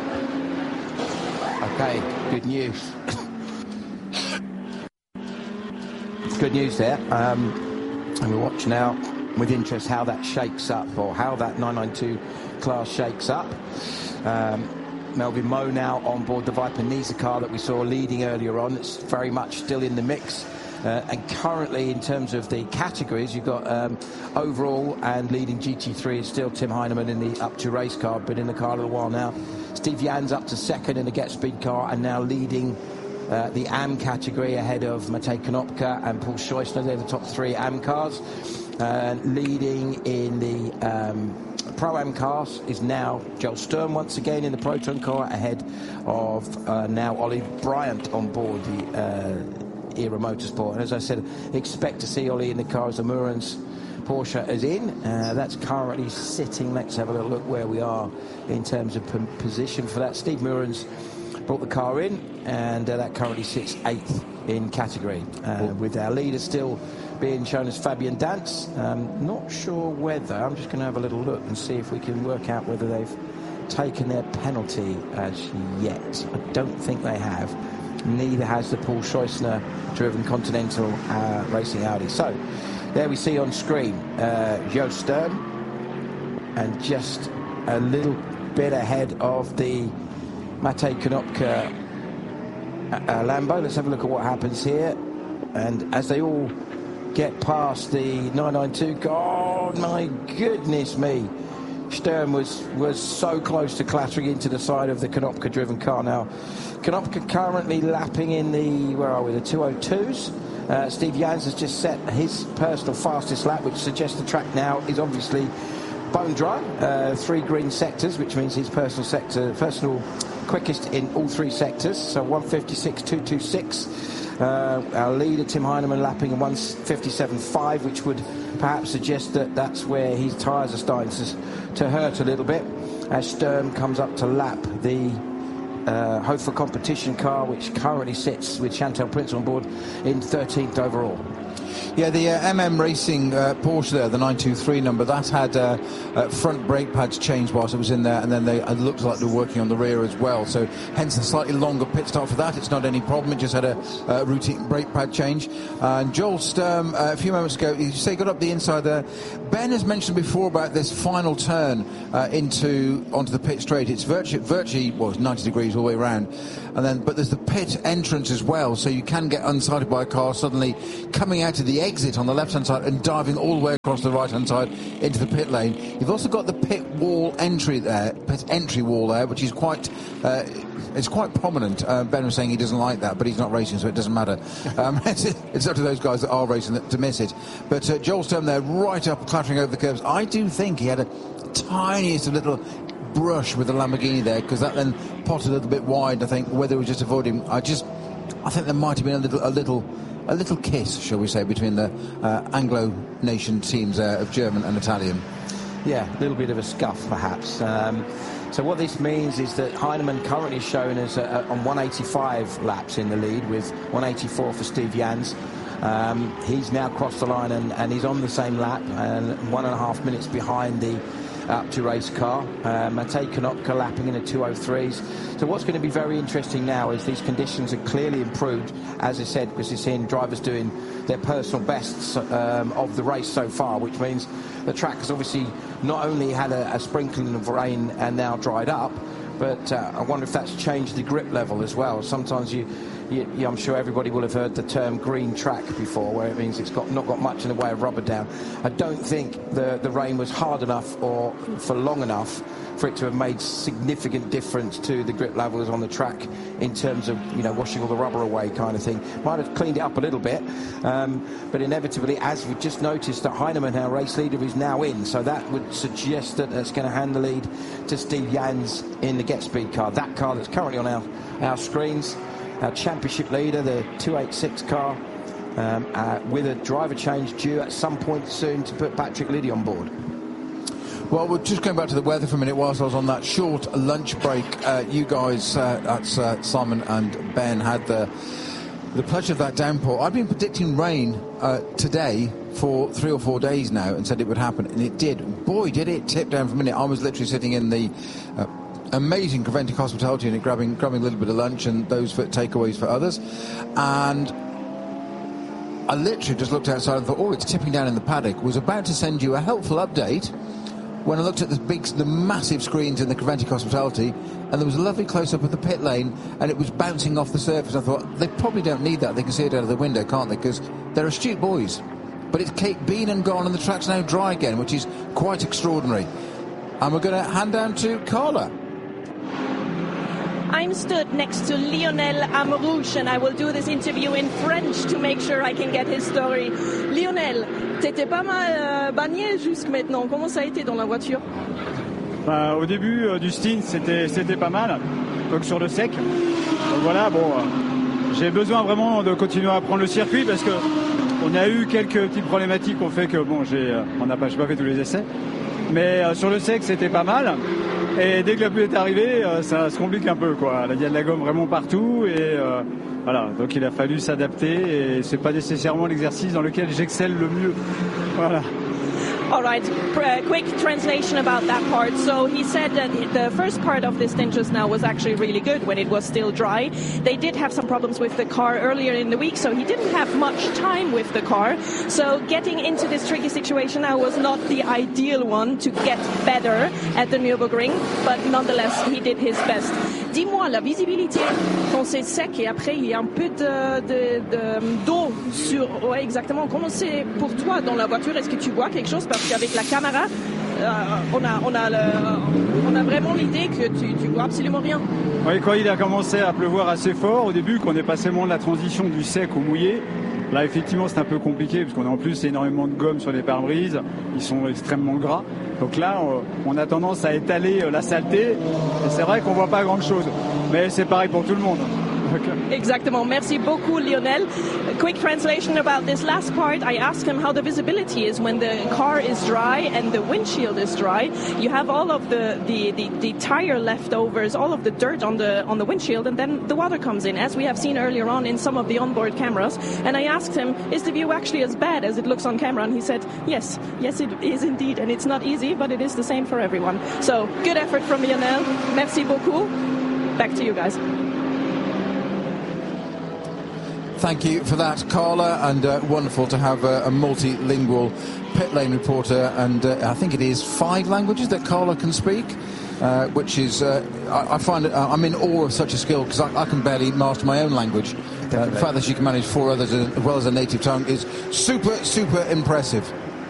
Okay, good news. Good news there, um, and we watch now with interest how that shakes up, or how that nine ninety-two class shakes up. Um, Melvin Moe now on board the Viper Nisa car that we saw leading earlier on. It's very much still in the mix, uh, and currently in terms of the categories, you've got um, overall and leading G T three is still Tim Heinemann in the up to race car, been in the car a little while now. Steve Jans up to second in the Get Speed car and now leading Uh, the A M category ahead of Matej Konopka and Paul Scheusner. They're the top three A M cars. Uh, leading in the um, Pro-Am cars is now Joel Sturm once again in the Proton car ahead of uh, now Ollie Bryant on board the uh, Era Motorsport. And as I said, expect to see Ollie in the car as the Murans Porsche is in. Uh, that's currently sitting. Let's have a little look where we are in terms of p- position for that. Steve Murans brought the car in, and uh, that currently sits eighth in category, uh, with our leader still being shown as Fabian Dance. Um, not sure whether, I'm just going to have a little look and see if we can work out whether they've taken their penalty as yet. I don't think they have. Neither has the Paul Scheusner driven Continental uh, Racing Audi. So there we see on screen uh, Joe Sturm, and just a little bit ahead of the Matej Konopka uh, Lambo. Let's have a look at what happens here. And as they all get past the nine ninety-two, God, my goodness me. Sturm was, was so close to clattering into the side of the Konopka-driven car. Now, Konopka currently lapping in the, where are we, the two oh twos. Uh, Steve Jans has just set his personal fastest lap, which suggests the track now is obviously bone dry. Uh, three green sectors, which means his personal sector, personal quickest in all three sectors. So one fifty-six point two two six. Uh, our leader, Tim Heinemann, lapping a one fifty-seven point five, which would perhaps suggest that that's where his tyres are starting to, to hurt a little bit, as Sturm comes up to lap the uh, Hofer competition car, which currently sits with Chantal Prince on board in thirteenth overall. Yeah, the uh, M M Racing uh, Porsche there, the nine two three number, that had uh, uh, front brake pads changed whilst it was in there, and then they it looked like they were working on the rear as well. So hence the slightly longer pit stop for that. It's not any problem. It just had a uh, routine brake pad change. Uh, and Joel Sturm, uh, a few moments ago, you say got up the inside there. Ben has mentioned before about this final turn uh, into onto the pit straight. It's virtually, virtually well, it's ninety degrees all the way around. And then, but there's the pit entrance as well, so you can get unsighted by a car suddenly coming out of the exit on the left-hand side and diving all the way across the right-hand side into the pit lane. You've also got the pit wall entry there, pit entry wall there, which is quite, uh, it's quite prominent. Uh, Ben was saying he doesn't like that, but he's not racing, so it doesn't matter. Um, it's, it's up to those guys that are racing that, to miss it. But uh, Joel Sturm there, right up, clattering over the curbs. I do think he had a tiniest little brush with the Lamborghini there, because that then potted a little bit wide. I think whether it was just avoiding, I just, I think there might have been a little, a little, a little kiss, shall we say, between the uh, Anglo nation teams uh, of German and Italian. Yeah, a little bit of a scuff, perhaps. Um, so what this means is that Heinemann currently shown as uh, on one eighty-five laps in the lead, with one eighty-four for Steve Jans. Um, he's now crossed the line and, and he's on the same lap, and one and a half minutes behind the up to race car. Uh, Matej Konopka lapping in a two oh threes. So what's going to be very interesting now is these conditions are clearly improved, as I said, because you're seeing drivers doing their personal bests um, of the race so far, which means the track has obviously not only had a, a sprinkling of rain and now dried up, but uh, I wonder if that's changed the grip level as well. Sometimes you, you, you, I'm sure everybody will have heard the term green track before, where it means it's got not got much in the way of rubber down. I don't think the, the rain was hard enough or for long enough for it to have made significant difference to the grip levels on the track in terms of, you know, washing all the rubber away kind of thing. Might have cleaned it up a little bit, um, but inevitably, as we've just noticed, that Heinemann, our race leader, is now in, so that would suggest that that's going to hand the lead to Steve Jans in the Get Speed car, that car that's currently on our, our screens, our championship leader, the two eighty-six car, um, uh, with a driver change due at some point soon to put Patrick Liddy on board. Well, we're just going back to the weather for a minute whilst I was on that short lunch break. Uh, you guys, uh, that's uh, Simon and Ben, had the the pleasure of that downpour. I've been predicting rain uh, today for three or four days now and said it would happen, and it did. Boy, did it tip down for a minute. I was literally sitting in the uh, amazing Coventry Hospitality unit grabbing, grabbing a little bit of lunch and those for takeaways for others. And I literally just looked outside and thought, oh, it's tipping down in the paddock. Was about to send you a helpful update when I looked at the big, the massive screens in the Coventry Hospitality, and there was a lovely close-up of the pit lane, and it was bouncing off the surface. I thought, they probably don't need that. They can see it out of the window, can't they? Because they're astute boys. But it's been and gone, and the track's now dry again, which is quite extraordinary. And we're going to hand down to Carla. I'm stood next to Lionel Amrouche, and I will do this interview in French to make sure I can get his story. Lionel, t'étais pas mal euh, bagné jusqu'à maintenant. Comment ça a été dans la voiture? Bah, au début euh, du stint, c'était c'était pas mal, donc sur le sec. Donc voilà, bon, euh, j'ai besoin vraiment de continuer à apprendre le circuit parce que on a eu quelques petites problématiques qui ont fait que bon, j'ai, euh, on n'a pas, j'ai pas fait tous les essais, mais euh, sur le sec, c'était pas mal. Et dès que la pluie est arrivée, euh, ça se complique un peu, quoi. Il y a de la gomme vraiment partout et euh, voilà. Donc il a fallu s'adapter et c'est pas nécessairement l'exercice dans lequel j'excelle le mieux. Voilà. All right, uh, quick translation about that part. So he said that the first part of this stint just now was actually really good when it was still dry. They did have some problems with the car earlier in the week, so he didn't have much time with the car. So getting into this tricky situation now was not the ideal one to get better at the Nürburgring, but nonetheless, he did his best. Dis-moi, la visibilité, quand c'est sec et après il y a un peu de, de, de, d'eau sur... Ouais, exactement. Comment c'est pour toi dans la voiture? Est-ce que tu vois quelque chose? Parce qu'avec la caméra, euh, on, a, on, a le, on a vraiment l'idée que tu, tu vois absolument rien. Oui, quand il a commencé à pleuvoir assez fort, au début, qu'on est passé moins de la transition du sec au mouillé, là, effectivement, c'est un peu compliqué, parce qu'on a en plus énormément de gomme sur les pare-brises, ils sont extrêmement gras. Donc là, on a tendance à étaler la saleté, et c'est vrai qu'on voit pas grand-chose. Mais c'est pareil pour tout le monde. Okay. Exactement. Merci beaucoup, Lionel. A quick translation about this last part. I asked him how the visibility is when the car is dry and the windshield is dry. You have all of the, the, the, the tire leftovers, all of the dirt on the on the windshield, and then the water comes in, as we have seen earlier on in some of the onboard cameras. And I asked him, is the view actually as bad as it looks on camera? And he said, yes, yes it is indeed. And it's not easy, but it is the same for everyone. So, good effort from Lionel. Merci beaucoup. Back to you guys. Thank you for that, Carla, and uh, wonderful to have uh, a multilingual pit lane reporter, and uh, I think it is five languages that Carla can speak, uh, which is, uh, I, I find, uh, I'm in awe of such a skill, because I, I can barely master my own language. Uh, the fact that she can manage four others as well as a native tongue is super, super impressive.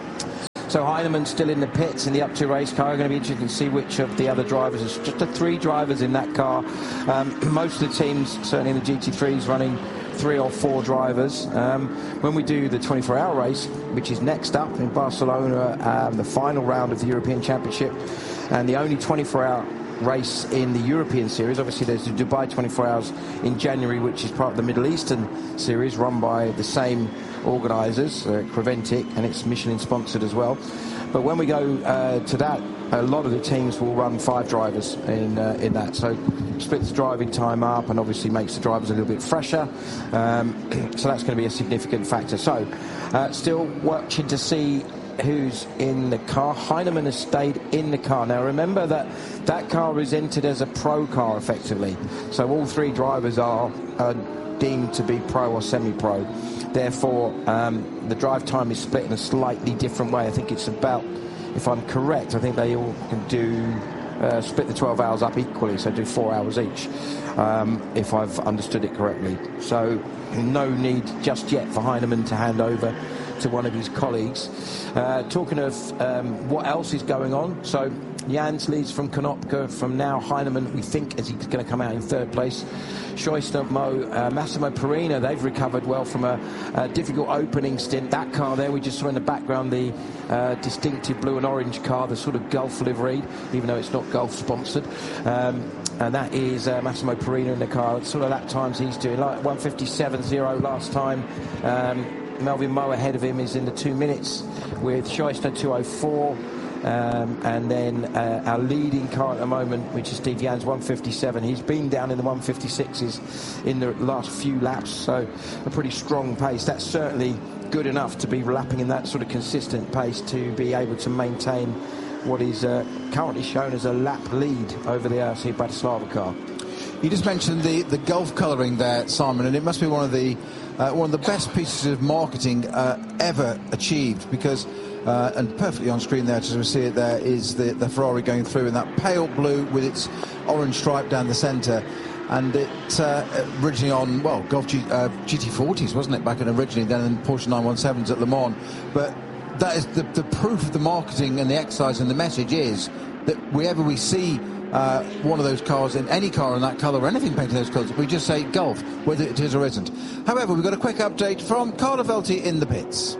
So Heinemann still in the pits in the up two race car. Going to be interesting to see which of the other drivers. There's just the three drivers in that car. Um, most of the teams, certainly in the G T threes, running three or four drivers. Um, when we do the twenty-four hour race, which is next up in Barcelona, um, the final round of the European Championship, and the only twenty-four hour race in the European Series. Obviously, there's the Dubai twenty-four hours in January, which is part of the Middle Eastern Series, run by the same organisers, uh, Creventic, and it's Michelin sponsored as well. But when we go uh, to that, a lot of the teams will run five drivers in uh, in that, so splits the driving time up and obviously makes the drivers a little bit fresher. Um, so that's going to be a significant factor. So uh, still watching to see who's in the car. Heinemann has stayed in the car. Now remember that that car is entered as a pro car effectively, so all three drivers are uh, deemed to be pro or semi-pro. Therefore um, the drive time is split in a slightly different way. I think it's about, if I'm correct, I think they all can do uh, split the twelve hours up equally, so do four hours each, um, if I've understood it correctly. So no need just yet for Heinemann to hand over to one of his colleagues. Uh, talking of um, what else is going on, so Jans leads from Konopka. From now, Heinemann, we think, as he's going to come out in third place. Scheusner, Mo, uh, Massimo Perina, they've recovered well from a, a difficult opening stint. That car there, we just saw in the background the uh, distinctive blue and orange car, the sort of Gulf livery, even though it's not Gulf sponsored. Um, and that is uh, Massimo Perina in the car. It's sort of lap times he's doing, like one fifty-seven point oh last time. Um, Melvin Moe ahead of him is in the two minutes with Scheusner two oh four. Um, and then uh, our leading car at the moment, which is Steve Jans, one fifty-seven. He's been down in the one fifty-sixes in the last few laps, so a pretty strong pace. That's certainly good enough to be lapping in that sort of consistent pace to be able to maintain what is uh, currently shown as a lap lead over the R C Bratislava car. You just mentioned the, the Gulf colouring there, Simon, and it must be one of the uh, one of the best pieces of marketing uh, ever achieved, because Uh, and perfectly on screen there, as we see it there, is the, the Ferrari going through in that pale blue with its orange stripe down the centre. And it uh, originally on, well, Golf G, uh, G T forties, wasn't it, back in originally, then in Porsche nine one sevens at Le Mans. But that is the, the proof of the marketing and the exercise, and the message is that wherever we see uh, one of those cars, in any car in that colour or anything painted those colours, we just say Golf, whether it is or isn't. However, we've got a quick update from Carlo Velti in the pits.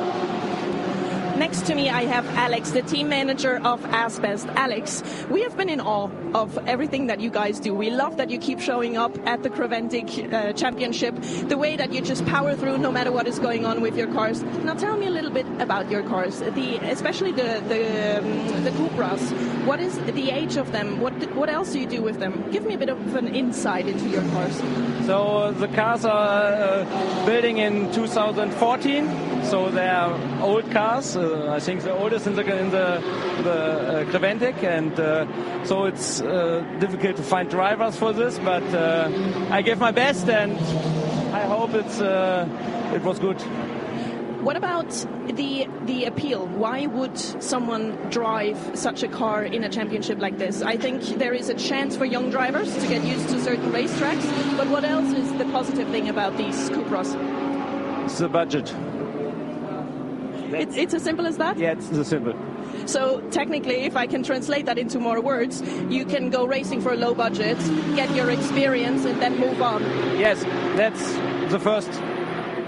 Next to me, I have Alex, the team manager of Asbest. Alex, we have been in awe of everything that you guys do. We love that you keep showing up at the Creventic uh, Championship, the way that you just power through no matter what is going on with your cars. Now, tell me a little bit about your cars, the especially the the, um, the Cupras. What is the age of them? What what else do you do with them? Give me a bit of an insight into your cars. So the cars are uh, building in two thousand fourteen, so they are old cars. Uh, I think the oldest in the in the, the uh, Creventic, and uh, so it's uh, difficult to find drivers for this. But uh, I gave my best, and I hope it's uh, it was good. What about the the appeal? Why would someone drive such a car in a championship like this? I think there is a chance for young drivers to get used to certain racetracks. But what else is the positive thing about these Cupras? It's the budget. It's, it's as simple as that? Yeah, it's as simple. So technically, if I can translate that into more words, you can go racing for a low budget, get your experience, and then move on. Yes, that's the first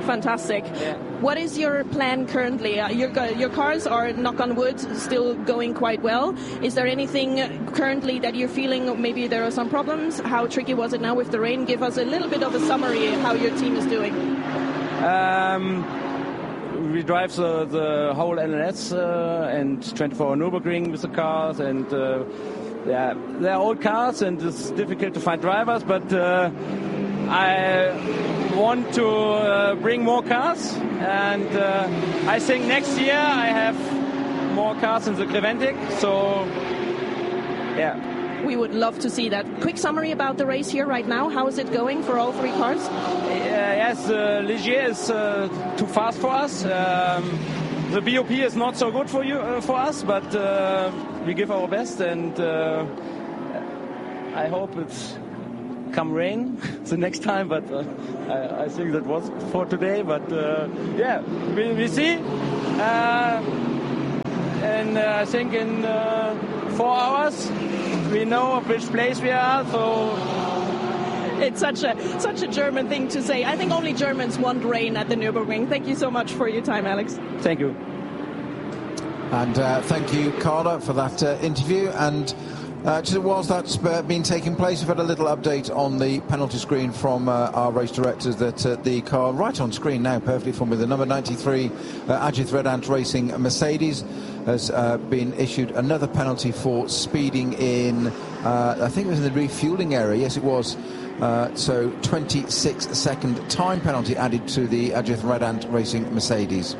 Fantastic. Yeah. What is your plan currently? Uh, your your cars are, knock on wood, still going quite well. Is there anything currently that you're feeling maybe there are some problems? How tricky was it now with the rain? Give us a little bit of a summary of how your team is doing. Um, we drive the, the whole N L S uh, and twenty-four hour Nürburgring with the cars, and uh, yeah, they're old cars and it's difficult to find drivers, but uh, I want to uh, bring more cars, and uh, I think next year I have more cars in the Creventic, so yeah. We would love to see that. Quick summary about the race here right now. How is it going for all three cars? Uh, yes, uh, Ligier is uh, too fast for us. Um, the B O P is not so good for you uh, for us, but uh, we give our best, and uh, I hope it's come rain the next time. But uh, I, I think that was for today. But uh, yeah, we, we see, uh, and uh, I think in uh, four hours. We know which place we are, so it's such a such a German thing to say. I think only Germans want rain at the Nürburgring. Thank you so much for your time, Alex. Thank you. And uh, thank you, Carla, for that uh, interview. And uh, just whilst that's uh, been taking place, we've had a little update on the penalty screen from uh, our race directors that uh, the car right on screen now, perfectly formed with the number ninety-three uh, Ajith Red Ant Racing Mercedes, has uh, been issued another penalty for speeding in, uh, I think it was in the refueling area. Yes, it was. Uh, so twenty-six second time penalty added to the Ajith Red Ant Racing Mercedes.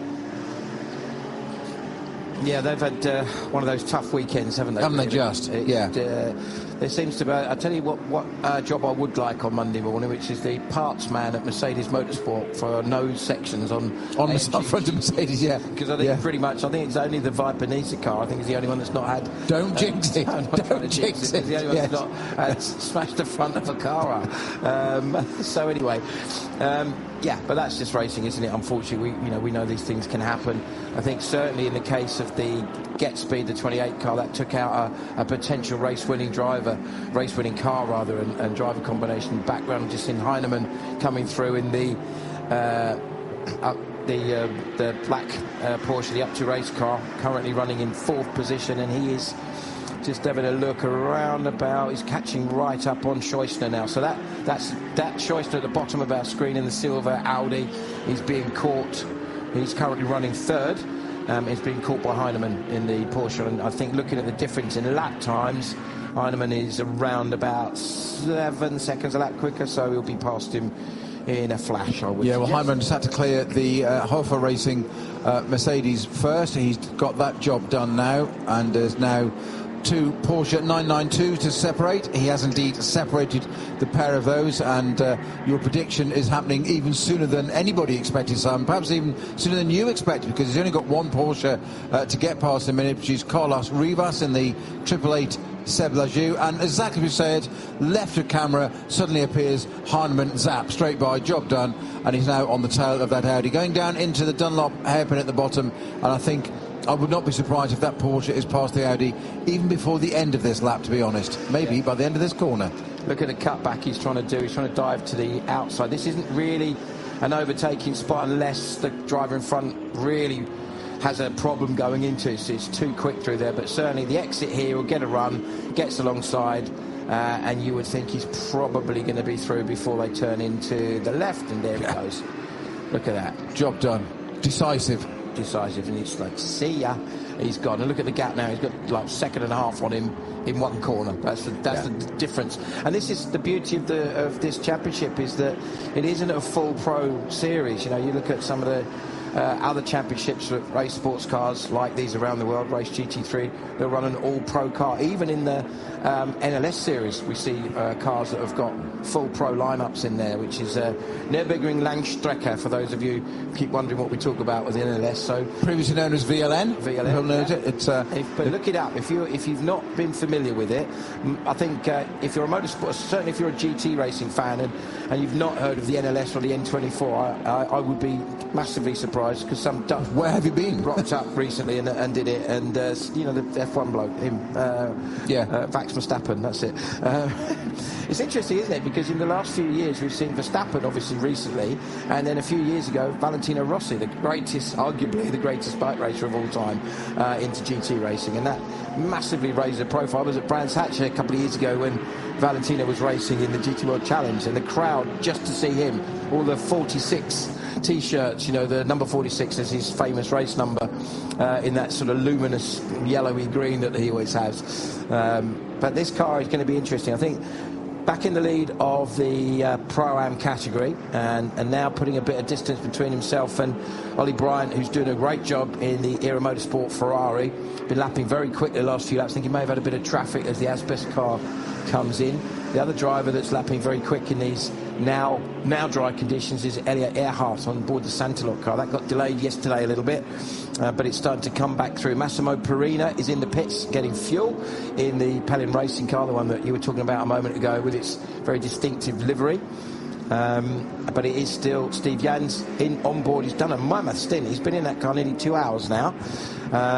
Yeah, they've had uh, one of those tough weekends, haven't they? Haven't they just? It, yeah. Uh, there seems to be, I'll tell you what, what uh, job I would like on Monday morning, which is the parts man at Mercedes Motorsport for nose sections on... On the front of Mercedes, yeah. Because I think yeah. pretty much, I think it's only the Viper Nisa car, I think is the only one that's not had... Don't jinx uh, it. No, Don't jinx it. It's the only one yes. that's not uh, smashed the front of a car. Um, so anyway... Um, Yeah, but that's just racing, isn't it? Unfortunately, we, you know, we know these things can happen. I think certainly in the case of the Get Speed, the twenty-eight car, that took out a, a potential race-winning driver, race-winning car rather, and, and driver combination background. Just in Heinemann coming through in the uh, up the uh, the black uh, Porsche, the up to race car, currently running in fourth position, and he is just having a look around about. He's catching right up on Scheustner now. So that that's that Scheustner at the bottom of our screen in the silver Audi. He's being caught. He's currently running third. Um, he's being caught by Heinemann in the Porsche. And I think looking at the difference in lap times, Heinemann is around about seven seconds a lap quicker. So he'll be past him in a flash, I would Yeah, well, suggest. Heinemann just had to clear the uh, Hofer Racing uh, Mercedes first. He's got that job done now, and is now two Porsche nine ninety-two to separate. He has indeed separated the pair of those, and uh, your prediction is happening even sooner than anybody expected, Simon, perhaps even sooner than you expected, because he's only got one Porsche uh, to get past in a minute, which is Carlos Rivas in the triple eight Seb Lajou, and exactly as we said, left of camera, suddenly appears Heinemann, zap, straight by, job done, and he's now on the tail of that Audi, going down into the Dunlop hairpin at the bottom, and I think I would not be surprised if that Porsche is past the Audi even before the end of this lap, to be honest. Maybe yeah. by the end of this corner. Look at the cutback he's trying to do. He's trying to dive to the outside. This isn't really an overtaking spot unless the driver in front really has a problem going into it. So it's too quick through there. But certainly the exit here will get a run, gets alongside, uh, and you would think he's probably going to be through before they turn into the left. And there he goes. Look at that. Job done. Decisive. decisive and it's like, see ya, he's gone. And look at the gap now, he's got like a second and a half on him in one corner. That's the, that's yeah. the difference. And this is the beauty of the of this championship, is that it isn't a full pro series. You know, you look at some of the uh, other championships with race sports cars like these around the world, Race G T three, they'll run an all pro car. Even in the um, N L S series, we see uh, cars that have got full pro lineups in there, which is uh, Nürburgring Langstrecke, for those of you who keep wondering what we talk about with the N L S. So previously known as V L N. V L N. Who knows yeah. it? It's, uh, if, but look it up if you if you've not been familiar with it. I think uh, if you're a motorsport, certainly if you're a G T racing fan and, and you've not heard of the N L S or the N twenty-four, I, I, I would be massively surprised surprised because some Dutch. Where have you been? Rocked up recently and, and did it, and uh, you know the F one bloke, him, uh, yeah, uh, Max Verstappen. That's it. Uh, it's interesting, isn't it? Because in the last few years we've seen Verstappen, obviously recently, and then a few years ago Valentino Rossi, the greatest, arguably the greatest bike racer of all time, uh, into G T racing, and that massively raised the profile. I was at Brands Hatch a couple of years ago when Valentino was racing in the G T World Challenge, and the crowd just to see him, all the forty-six T-shirts, you know, the number forty-six is his famous race number, uh, in that sort of luminous yellowy green that he always has. Um, but this car is going to be interesting. I think back in the lead of the uh, Pro-Am category, and, and now putting a bit of distance between himself and Ollie Bryant, who's doing a great job in the Era Motorsport Ferrari. Been lapping very quickly the last few laps. I think he may have had a bit of traffic as the Asbest car comes in. The other driver that's lapping very quick in these now now dry conditions is Elliot Earhart on board the Santalot car. That got delayed yesterday a little bit, uh, but it's starting to come back through. Massimo Perina is in the pits getting fuel in the Pelin Racing car, the one that you were talking about a moment ago, with its very distinctive livery. Um, but it is still Steve Jans in on board. He's done a mammoth stint. He's been in that car nearly two hours now. Uh,